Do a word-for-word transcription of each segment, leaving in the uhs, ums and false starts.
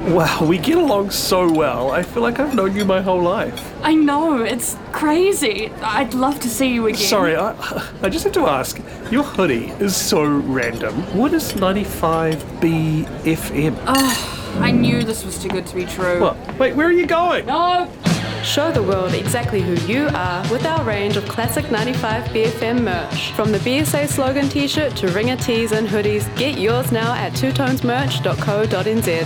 Wow, we get along so well. I feel like I've known you my whole life. I know, it's crazy. I'd love to see you again. Sorry, I, I just have to ask. Your hoodie is so random. What is ninety-five B F M? Oh, I knew this was too good to be true. What? Wait, where are you going? No! Show the world exactly who you are with our range of classic ninety-five B F M merch. From the B S A slogan t-shirt to ringer tees and hoodies, get yours now at two tones merch dot co dot n z.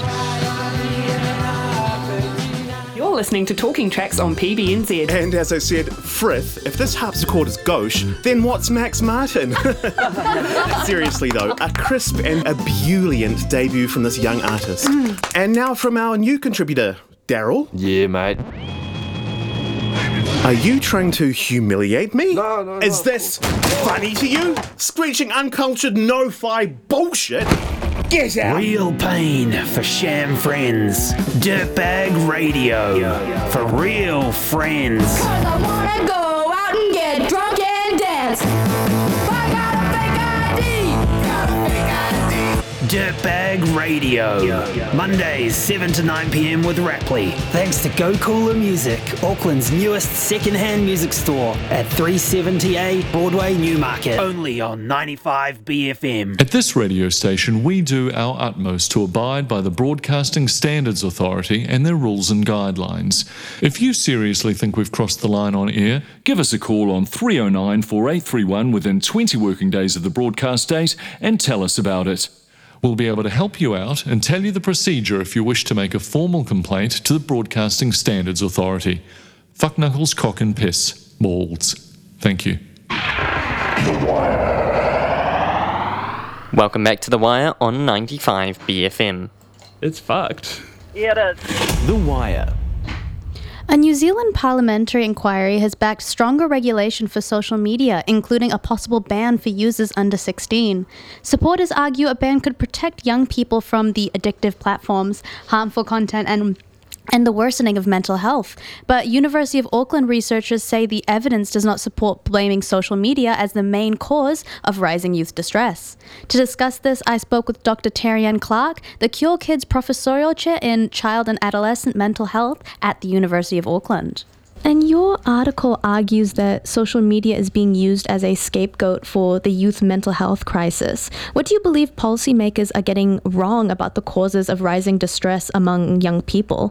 You're listening to Talking Tracks on P B N Z. And as I said, Frith, if this harpsichord is gauche, then what's Max Martin? Seriously though, a crisp and ebullient debut from this young artist. Mm. And now from our new contributor, Daryl. Yeah, mate. Are you trying to humiliate me? No, no, no. Is this funny to you? Screeching uncultured no-fi bullshit? Get out! Real pain for sham friends. Dirtbag radio for real friends. 'Cause I wanna go out and get drunk and dance. I got a fake I D. Got a fake I D. Dirtbag radio. Mondays seven to nine p.m. with Rapley. Thanks to Go Cooler Music, Auckland's newest second-hand music store at three seventy A Broadway, Newmarket. Only on ninety-five B F M. At this radio station, we do our utmost to abide by the Broadcasting Standards Authority and their rules and guidelines. If you seriously think we've crossed the line on air, give us a call on three oh nine, four eight three one within twenty working days of the broadcast date and tell us about it. We'll be able to help you out and tell you the procedure if you wish to make a formal complaint to the Broadcasting Standards Authority. Fuck knuckles, cock and piss. Balls. Thank you. The Wire. Welcome back to The Wire on ninety-five B F M. It's fucked. Yeah, it is. The Wire. A New Zealand parliamentary inquiry has backed stronger regulation for social media, including a possible ban for users under sixteen. Supporters argue a ban could protect young people from the addictive platforms, harmful content, and and the worsening of mental health. But University of Auckland researchers say the evidence does not support blaming social media as the main cause of rising youth distress. To discuss this, I spoke with Doctor Terry-Ann Clark, the Cure Kids Professorial Chair in Child and Adolescent Mental Health at the University of Auckland. And your article argues that social media is being used as a scapegoat for the youth mental health crisis. What do you believe policymakers are getting wrong about the causes of rising distress among young people?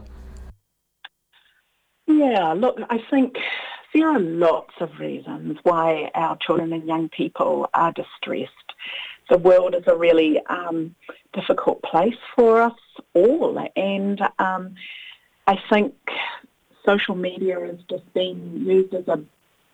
Yeah, look, I think there are lots of reasons why our children and young people are distressed. The world is a really um, difficult place for us all, and um, I think social media is just being used as a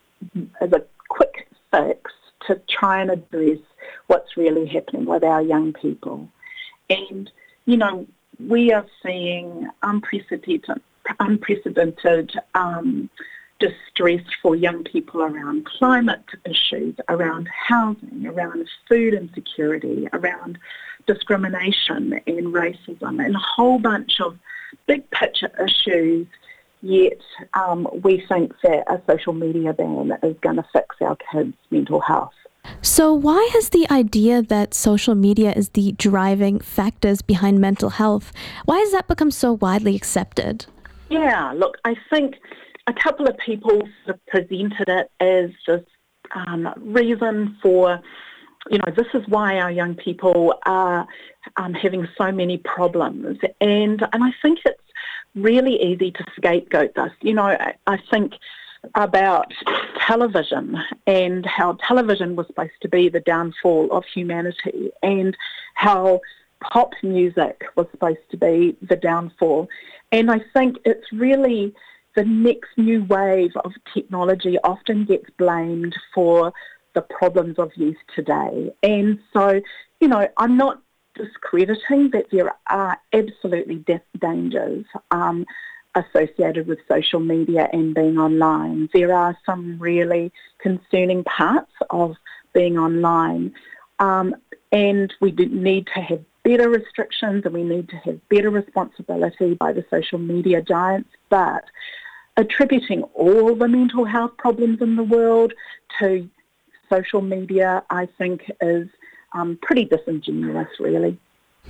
as a quick fix to try and address what's really happening with our young people. And, you know, we are seeing unprecedented unprecedented um, distress for young people around climate issues, around housing, around food insecurity, around discrimination and racism, and a whole bunch of big picture issues, yet um, we think that a social media ban is going to fix our kids' mental health. So why has the idea that social media is the driving factors behind mental health, why has that become so widely accepted? Yeah, look, I think a couple of people sort of presented it as this um, reason for, you know, this is why our young people are um, having so many problems. And and I think it's really easy to scapegoat this. You know, I, I think about television and how television was supposed to be the downfall of humanity, and how pop music was supposed to be the downfall. And I think it's really the next new wave of technology often gets blamed for the problems of youth today. And so, you know, I'm not discrediting that there are absolutely de- dangers um, associated with social media and being online. There are some really concerning parts of being online, um, and we do need to have better restrictions, and we need to have better responsibility by the social media giants. But attributing all the mental health problems in the world to social media, I think, is um, pretty disingenuous, really.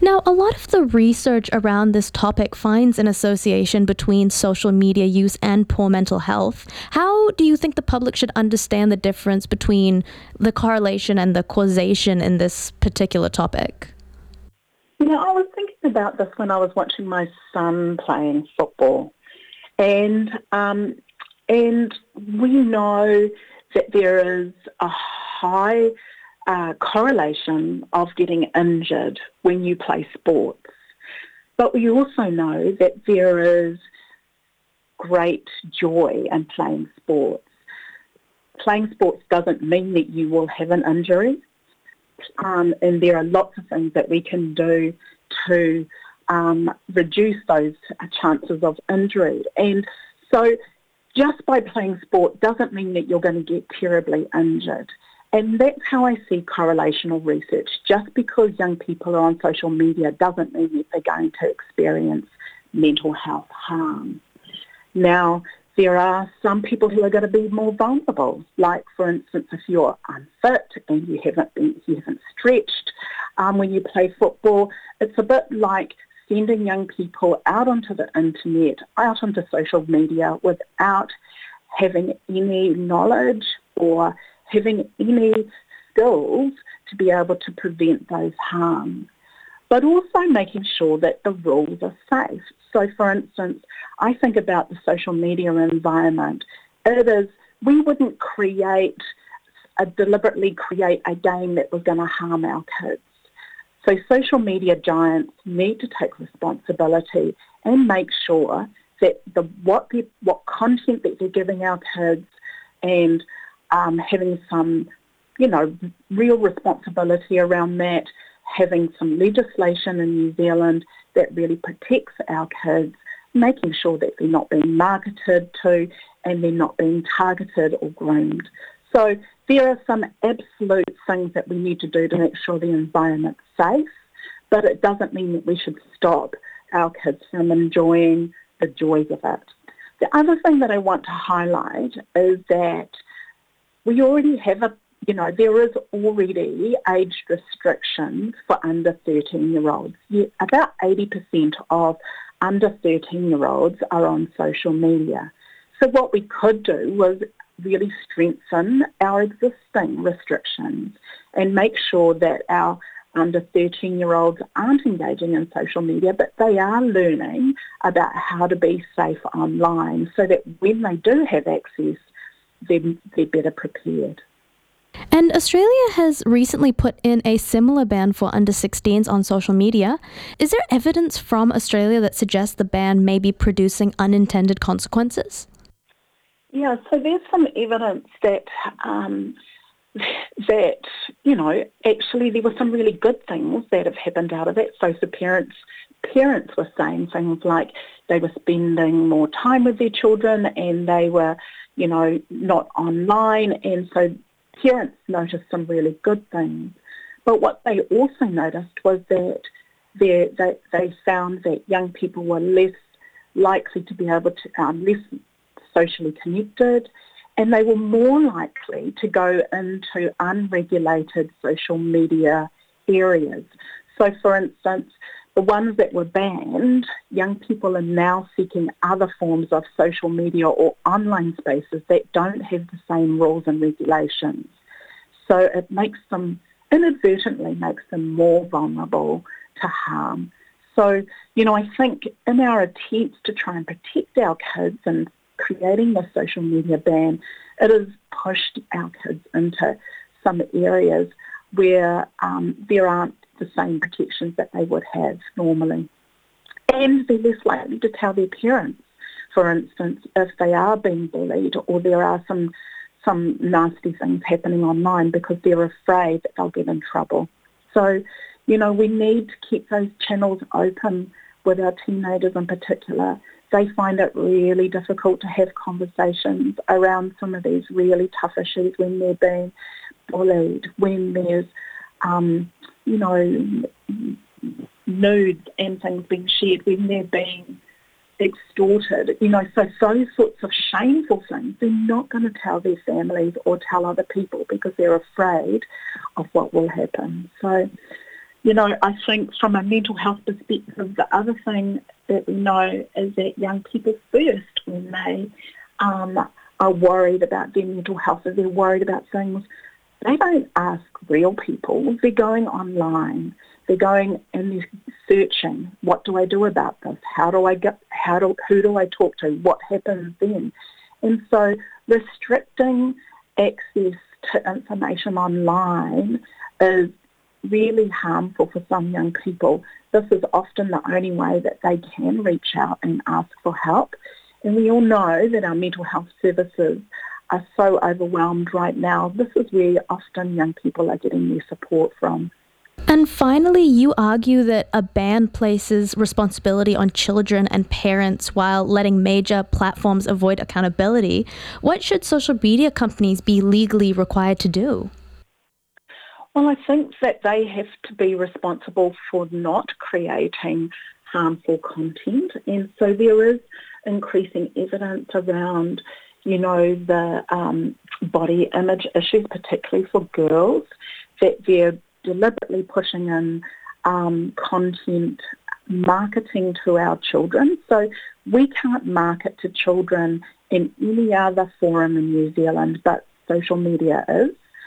Now, a lot of the research around this topic finds an association between social media use and poor mental health. How do you think the public should understand the difference between the correlation and the causation in this particular topic? You know, I was thinking about this when I was watching my son playing football. And um, and we know that there is a high uh, correlation of getting injured when you play sports. But we also know that there is great joy in playing sports. Playing sports doesn't mean that you will have an injury. Um, and there are lots of things that we can do to um, reduce those chances of injury. And so just by playing sport doesn't mean that you're going to get terribly injured. And that's how I see correlational research. Just because young people are on social media doesn't mean that they're going to experience mental health harm. Now, there are some people who are going to be more vulnerable. Like, for instance, if you're unfit and you haven't been, you haven't stretched um, when you play football, it's a bit like sending young people out onto the internet, out onto social media without having any knowledge or having any skills to be able to prevent those harms. But also making sure that the rules are safe. So, for instance, I think about the social media environment. It is, we wouldn't create, a, deliberately create a game that was going to harm our kids. So social media giants need to take responsibility and make sure that the what they, what content that they're giving our kids and um, having some, you know, real responsibility around that, having some legislation in New Zealand that really protects our kids, making sure that they're not being marketed to and they're not being targeted or groomed. So there are some absolute things that we need to do to make sure the environment's safe, but it doesn't mean that we should stop our kids from enjoying the joys of it. The other thing that I want to highlight is that we already have a, you know, there is already age restrictions for under thirteen-year-olds. About eighty percent of under thirteen-year-olds are on social media. So what we could do was really strengthen our existing restrictions and make sure that our under thirteen-year-olds aren't engaging in social media, but they are learning about how to be safe online so that when they do have access, they're, they're better prepared. And Australia has recently put in a similar ban for under sixteens on social media. Is there evidence from Australia that suggests the ban may be producing unintended consequences? Yeah, so there's some evidence that um, that, you know, actually there were some really good things that have happened out of it. So the parents parents were saying things like they were spending more time with their children and they were, you know, not online, and so parents noticed some really good things. But what they also noticed was that they, they, they found that young people were less likely to be able to, um, less socially connected, and they were more likely to go into unregulated social media areas. So, for instance, the ones that were banned, young people are now seeking other forms of social media or online spaces that don't have the same rules and regulations. So it makes them, inadvertently makes them more vulnerable to harm. So, you know, I think in our attempts to try and protect our kids and creating the social media ban, it has pushed our kids into some areas where um, there aren't the same protections that they would have normally. And they're less likely to tell their parents, for instance, if they are being bullied or there are some some nasty things happening online because they're afraid that they'll get in trouble. So, you know, we need to keep those channels open with our teenagers in particular. They find it really difficult to have conversations around some of these really tough issues when they're being bullied, when there's, um, you know, nudes and things being shared, when they're being extorted, you know, so those sorts of shameful things, they're not going to tell their families or tell other people because they're afraid of what will happen. So, you know, I think from a mental health perspective, the other thing that we know is that young people first, when they um, are worried about their mental health, if they're worried about things, they don't ask real people. They're going online. They're going and they're searching. What do I do about this? How do I get? How do? Who do I talk to? What happens then? And so restricting access to information online is really harmful for some young people. This is often the only way that they can reach out and ask for help. And we all know that our mental health services are so overwhelmed right now. This is where often young people are getting their support from. And finally, you argue that a ban places responsibility on children and parents while letting major platforms avoid accountability. What should social media companies be legally required to do? Well, I think that they have to be responsible for not creating harmful content. And so there is increasing evidence around, you know, the um, body image issues, particularly for girls, that they're deliberately pushing in um, content marketing to our children. So we can't market to children in any other forum in New Zealand, but social media is.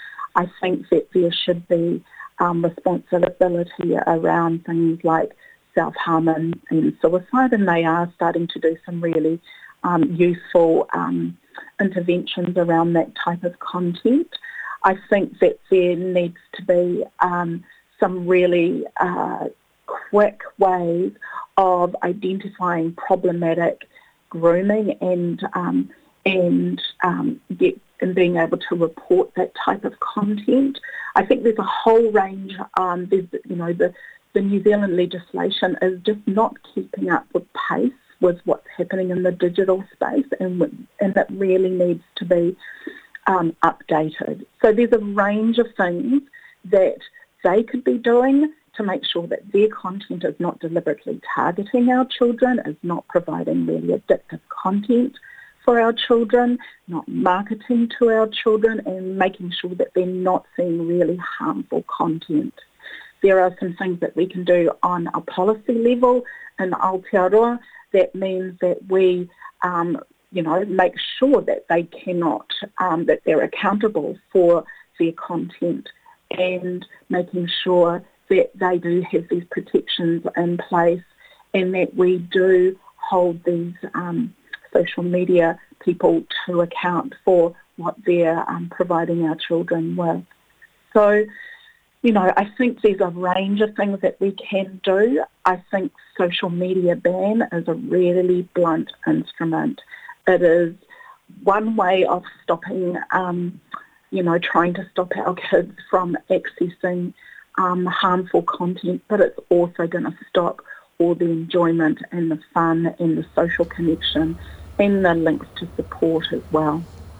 I think that there should be um, responsibility around things like self-harm and, and suicide, and they are starting to do some really um, useful um, interventions around that type of content. I think that there needs to be um, some really uh, quick ways of identifying problematic grooming and um, and um, get and being able to report that type of content. I think there's a whole range. Um, there's, you know, the the New Zealand legislation is just not keeping up with pace with what's happening in the digital space, and and it really needs to be um, updated. So there's a range of things that they could be doing to make sure that their content is not deliberately targeting our children, is not providing really addictive content for our children, not marketing to our children, and making sure that they're not seeing really harmful content. There are some things that we can do on a policy level in Aotearoa that means that we, um, you know, make sure that they cannot, um, that they're accountable for their content, and making sure that they do have these protections in place, and that we do hold these um, social media people to account for what they're um, providing our children with. So, you know, I think there's a range of things that we can do. I think social media ban is a really blunt instrument. It is one way of stopping, um, you know, trying to stop our kids from accessing um, harmful content, but it's also going to stop all the enjoyment and the fun and the social connection and the links to support as well.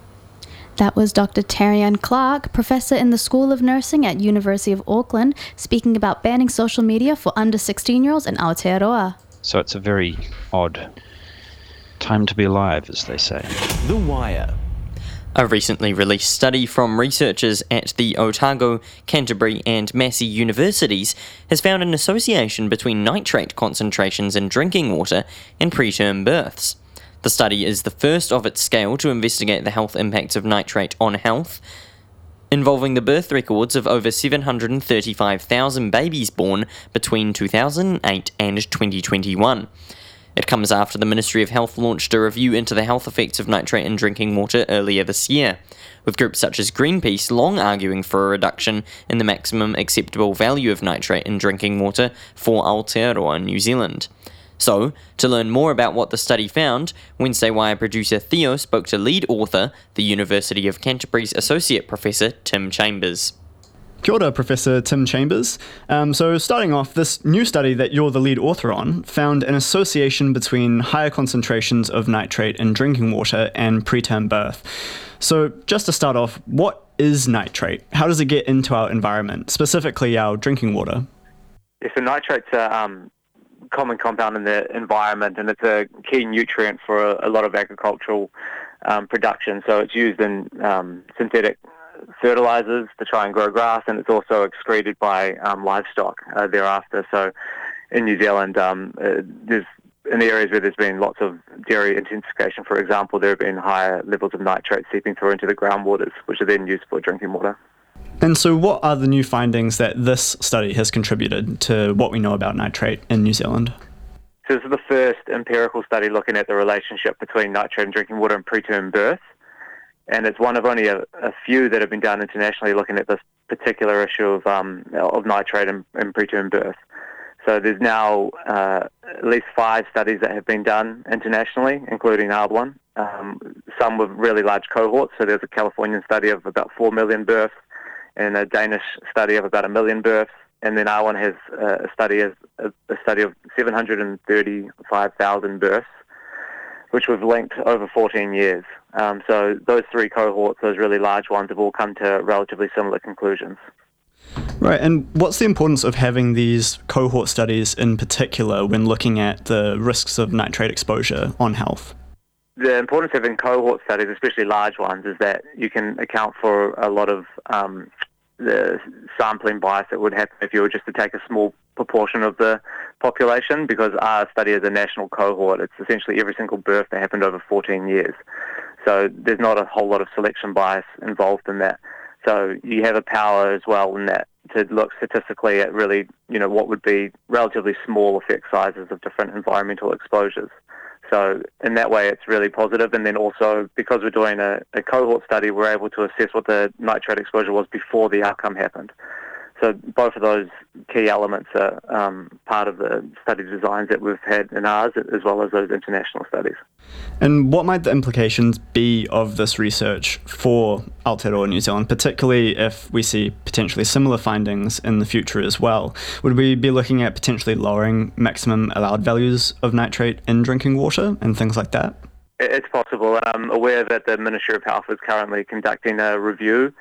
That was Doctor Terry-Ann Clark, Professor in the School of Nursing at University of Auckland, speaking about banning social media for under sixteen-year-olds in Aotearoa. So it's a very odd time to be alive, as they say. The Wire. A recently released study from researchers at the Otago, Canterbury and Massey universities has found an association between nitrate concentrations in drinking water and preterm births. The study is the first of its scale to investigate the health impacts of nitrate on health, involving the birth records of over seven hundred thirty-five thousand babies born between two thousand eight and twenty twenty-one. It comes after the Ministry of Health launched a review into the health effects of nitrate in drinking water earlier this year, with groups such as Greenpeace long arguing for a reduction in the maximum acceptable value of nitrate in drinking water for Aotearoa, New Zealand. So, to learn more about what the study found, Wednesday Wire producer Theo spoke to lead author, the University of Canterbury's Associate Professor Tim Chambers. Kia ora, Professor Tim Chambers. Um, so starting off, this new study that you're the lead author on found an association between higher concentrations of nitrate in drinking water and preterm birth. So just to start off, what is nitrate? How does it get into our environment, specifically our drinking water? Yeah, so nitrate's a um, common compound in the environment, and it's a key nutrient for a, a lot of agricultural um, production. So it's used in um, synthetic fertilizers to try and grow grass, and it's also excreted by um, livestock uh, thereafter. So in New Zealand, um, uh, there's in the areas where there's been lots of dairy intensification, for example, there have been higher levels of nitrate seeping through into the groundwaters, which are then used for drinking water. And so what are the new findings that this study has contributed to what we know about nitrate in New Zealand? So this is the first empirical study looking at the relationship between nitrate and drinking water and preterm birth. And it's one of only a, a few that have been done internationally looking at this particular issue of, um, of nitrate and, and preterm birth. So there's now uh, at least five studies that have been done internationally, including our one. Um, some with really large cohorts. So there's a Californian study of about four million births and a Danish study of about a million births. And then our one has uh, a study of a, a study of seven hundred thirty-five thousand births, which we've linked over fourteen years. Um, so those three cohorts, those really large ones, have all come to relatively similar conclusions. Right, and what's the importance of having these cohort studies in particular when looking at the risks of nitrate exposure on health? The importance of having cohort studies, especially large ones, is that you can account for a lot of um, the sampling bias that would happen if you were just to take a small proportion of the population, because our study is a national cohort. It's essentially every single birth that happened over fourteen years. So there's not a whole lot of selection bias involved in that. So you have a power as well in that to look statistically at really, you know, what would be relatively small effect sizes of different environmental exposures. So in that way, it's really positive. And then also, because we're doing a, a cohort study, we're able to assess what the nitrate exposure was before the outcome happened. So both of those key elements are um, part of the study designs that we've had in ours, as well as those international studies. And what might the implications be of this research for Aotearoa New Zealand, particularly if we see potentially similar findings in the future as well? Would we be looking at potentially lowering maximum allowed values of nitrate in drinking water and things like that? It's possible. I'm aware that the Ministry of Health is currently conducting a review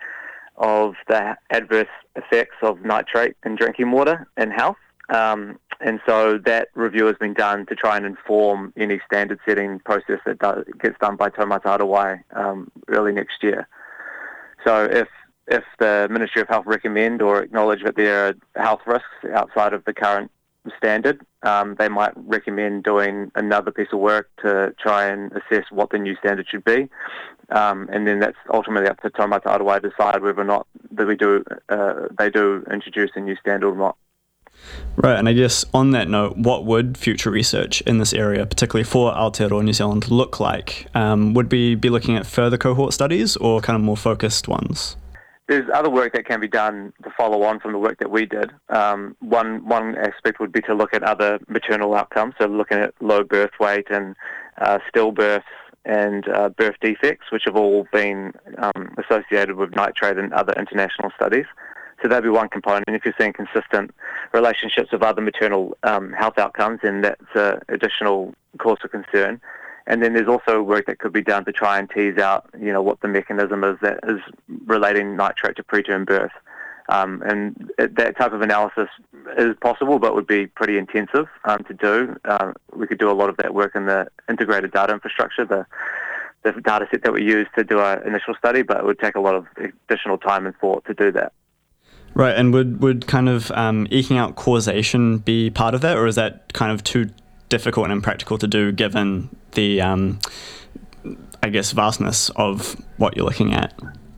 of the adverse effects of nitrate in drinking water in health. Um, and so that review has been done to try and inform any standard setting process that does, gets done by Taumata Arowai um, early next year. So if if the Ministry of Health recommend or acknowledge that there are health risks outside of the current standard, um, they might recommend doing another piece of work to try and assess what the new standard should be. Um, and then that's ultimately up to Taumata Arowai to decide whether or not that we do uh, they do introduce a new standard or not. Right, and I guess on that note, what would future research in this area, particularly for Aotearoa New Zealand, look like? Um, would we be looking at further cohort studies or kind of more focused ones? There's other work that can be done to follow on from the work that we did. Um, one one aspect would be to look at other maternal outcomes, so looking at low birth weight and uh, stillbirths and uh, birth defects, which have all been um, associated with nitrate in other international studies. So that'd be one component. And if you're seeing consistent relationships with other maternal um, health outcomes, then that's an additional cause of concern. And then there's also work that could be done to try and tease out, you know, what the mechanism is that is relating nitrate to preterm birth. Um, and it, that type of analysis is possible, but would be pretty intensive um, to do. Um, we could do a lot of that work in the integrated data infrastructure, the, the data set that we use to do our initial study, but it would take a lot of additional time and thought to do that. Right, and would, would kind of um, eking out causation be part of that, or is that kind of too difficult and impractical to do given the, um, I guess, vastness of what you're looking at?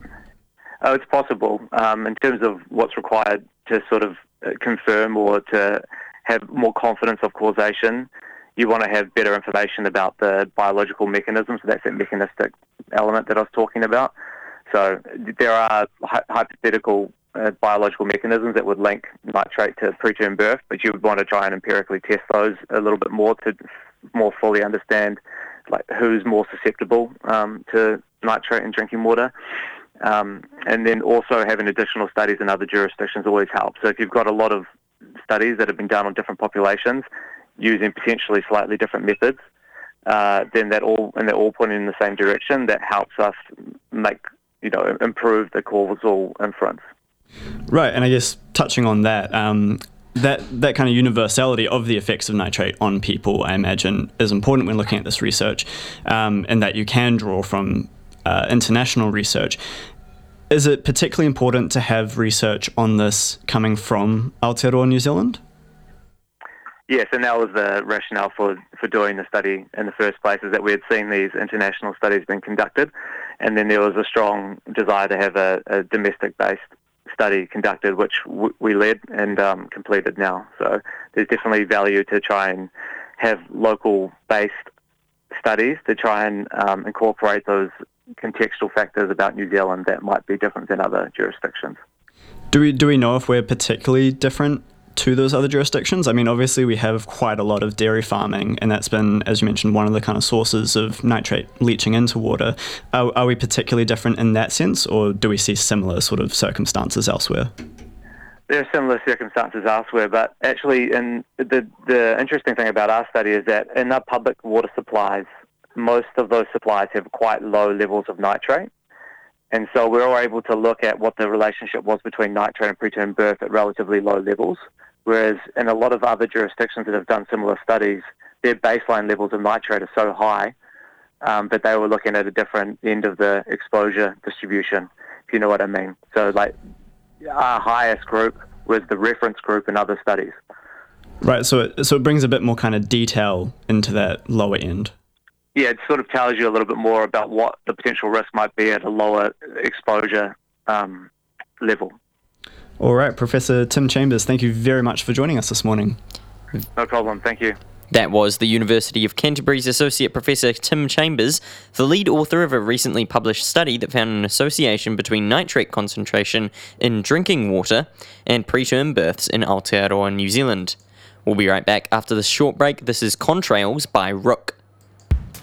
Oh, it's possible. Um, in terms of what's required to sort of uh, confirm or to have more confidence of causation, you want to have better information about the biological mechanisms. So that's that mechanistic element that I was talking about. So there are hy- hypothetical uh, biological mechanisms that would link nitrate to preterm birth, but you would want to try and empirically test those a little bit more to more fully understand like who's more susceptible um, to nitrate in drinking water. Um, and then also having additional studies in other jurisdictions always helps. So if you've got a lot of studies that have been done on different populations using potentially slightly different methods, uh, then that all and they're all pointing in the same direction, that helps us make, you know, improve the causal inference. Right, and I guess touching on that, um, that that kind of universality of the effects of nitrate on people, I imagine, is important when looking at this research, um, and that you can draw from Uh, international research. is it particularly important to have research on this coming from Aotearoa, New Zealand? Yes, and that was the rationale for, for doing the study in the first place, is that we had seen these international studies being conducted, and then there was a strong desire to have a, a domestic-based study conducted, which w- we led and um, completed now. So there's definitely value to try and have local-based studies to try and um, incorporate those contextual factors about New Zealand that might be different than other jurisdictions. Do we do we know if we're particularly different to those other jurisdictions? I mean, obviously we have quite a lot of dairy farming, and that's been, as you mentioned, one of the kind of sources of nitrate leaching into water. Are, are we particularly different in that sense, or do we see similar sort of circumstances elsewhere? There are similar circumstances elsewhere, but actually in the, the interesting thing about our study is that in our public water supplies, most of those supplies have quite low levels of nitrate. And so we were able to look at what the relationship was between nitrate and preterm birth at relatively low levels, whereas in a lot of other jurisdictions that have done similar studies, their baseline levels of nitrate are so high, um, but they were looking at a different end of the exposure distribution, if you know what I mean. So like our highest group was the reference group in other studies. Right, so it, so it brings a bit more kind of detail into that lower end. Yeah, it sort of tells you a little bit more about what the potential risk might be at a lower exposure um, level. All right, Professor Tim Chambers, thank you very much for joining us this morning. No problem, thank you. That was the University of Canterbury's Associate Professor Tim Chambers, the lead author of a recently published study that found an association between nitrate concentration in drinking water and preterm births in Aotearoa, New Zealand. We'll be right back after this short break. This is Contrails by Rook.